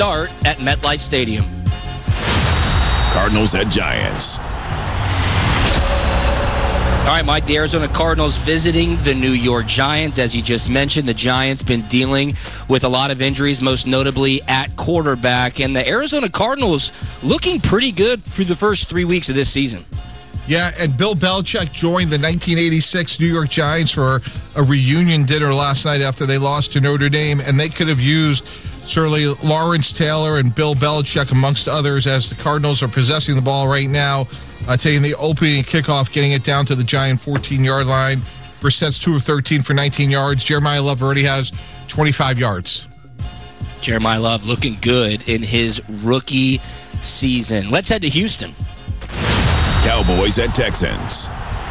start at MetLife Stadium. Cardinals at Giants. All right, Mike, the Arizona Cardinals visiting the New York Giants. As you just mentioned, the Giants been dealing with a lot of injuries, most notably at quarterback. And the Arizona Cardinals looking pretty good through the first 3 weeks of this season. Yeah, and Bill Belichick joined the 1986 New York Giants for a reunion dinner last night after they lost to Notre Dame, and they could have used certainly Lawrence Taylor and Bill Belichick, amongst others, as the Cardinals are possessing the ball right now, taking the opening kickoff, getting it down to the Giant 14-yard line. Brissett's 2 of 13 for 19 yards. Jeremiah Love already has 25 yards. Jeremiah Love looking good in his rookie season. Let's head to Houston. Cowboys at Texans.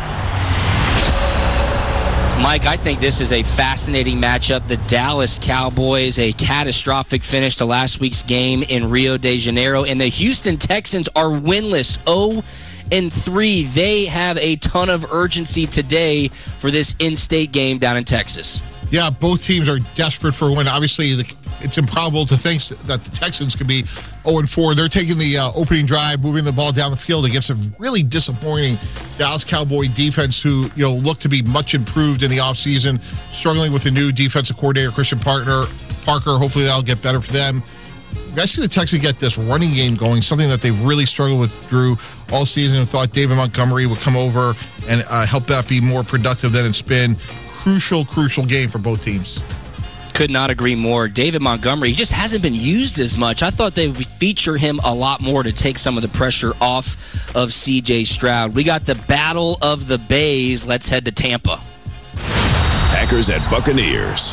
Mike, I think this is a fascinating matchup. The Dallas Cowboys, a catastrophic finish to last week's game in Rio de Janeiro, and the Houston Texans are winless, 0-3. They have a ton of urgency today for this in-state game down in Texas. Yeah, both teams are desperate for a win. Obviously, it's improbable to think that the Texans could be 0-4. They're taking the opening drive, moving the ball down the field against a really disappointing Dallas Cowboy defense who, look to be much improved in the offseason, struggling with the new defensive coordinator, Christian Parker. Hopefully that'll get better for them. I see the Texans get this running game going, something that they've really struggled with, Drew, all season, and thought David Montgomery would come over and help that be more productive than it's been. Crucial game for both teams. Could not agree more. David Montgomery, he just hasn't been used as much. I thought they would feature him a lot more to take some of the pressure off of C.J. Stroud. We got the Battle of the Bays. Let's head to Tampa. Packers at Buccaneers.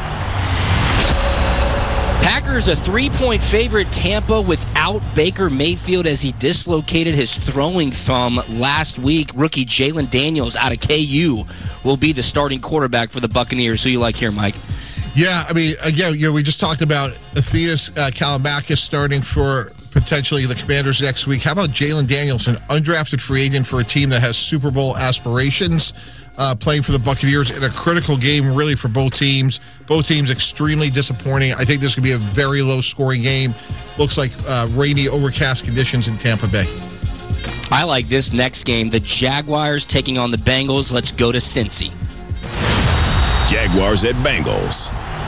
Packers a 3-point favorite. Tampa without Baker Mayfield as he dislocated his throwing thumb last week. Rookie Jalen Daniels out of KU will be the starting quarterback for the Buccaneers. Who you like here, Mike? Yeah, I mean, again, we just talked about Athenas Kalimakis starting for potentially the Commanders next week. How about Jalen Daniels, an undrafted free agent for a team that has Super Bowl aspirations, playing for the Buccaneers in a critical game, really, for both teams. Both teams extremely disappointing. I think this could be a very low-scoring game. Looks like rainy, overcast conditions in Tampa Bay. I like this next game. The Jaguars taking on the Bengals. Let's go to Cincy. Jaguars at Bengals.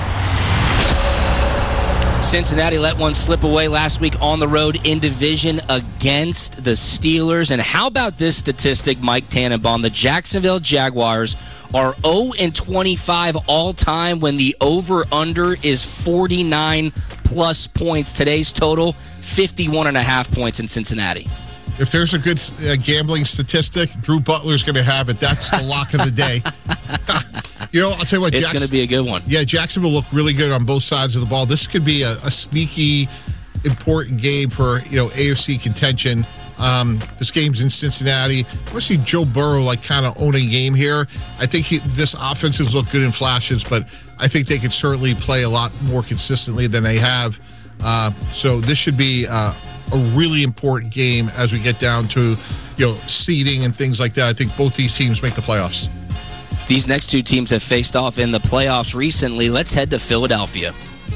Cincinnati let one slip away last week on the road in division against the Steelers. And how about this statistic, Mike Tannenbaum? The Jacksonville Jaguars are 0-25 all-time when the over-under is 49-plus points. Today's total, 51.5 points in Cincinnati. If there's a good gambling statistic, Drew Butler's going to have it. That's the lock of the day. I'll tell you what. It's going to be a good one. Yeah, Jacksonville looked really good on both sides of the ball. This could be a sneaky, important game for, AFC contention. This game's in Cincinnati. I want to see Joe Burrow, kind of own a game here. I think this offense has looked good in flashes, but I think they could certainly play a lot more consistently than they have. So this should be a really important game as we get down to, seeding and things like that. I think both these teams make the playoffs. These next two teams have faced off in the playoffs recently. Let's head to Philadelphia.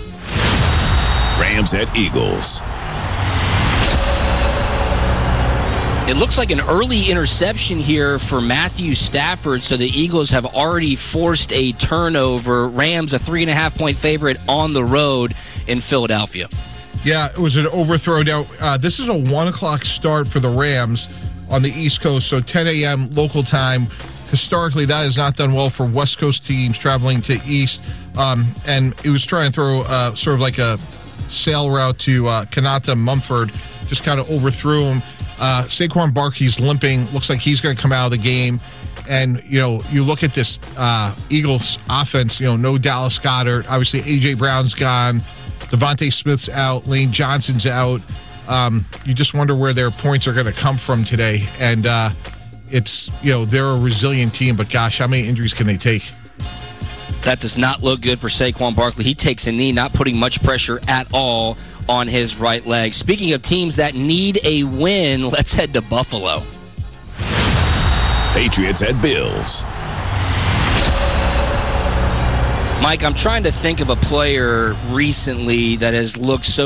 Rams at Eagles. It looks like an early interception here for Matthew Stafford, so the Eagles have already forced a turnover. Rams a 3.5-point favorite on the road in Philadelphia. Yeah, it was an overthrow. Now, this is a 1 o'clock start for the Rams on the East Coast, so 10 a.m. local time. Historically, that has not done well for West Coast teams traveling to East. And it was trying to throw sort of like a sail route to Kanata Mumford, just kind of overthrew him. Saquon Barkley's limping. Looks like he's going to come out of the game. And, you look at this Eagles offense, no Dallas Goedert. Obviously, A.J. Brown's gone. Devontae Smith's out. Lane Johnson's out. You just wonder where their points are going to come from today. And it's, they're a resilient team, but gosh, how many injuries can they take? That does not look good for Saquon Barkley. He takes a knee, not putting much pressure at all on his right leg. Speaking of teams that need a win, let's head to Buffalo. Patriots at Bills. Mike, I'm trying to think of a player recently that has looked so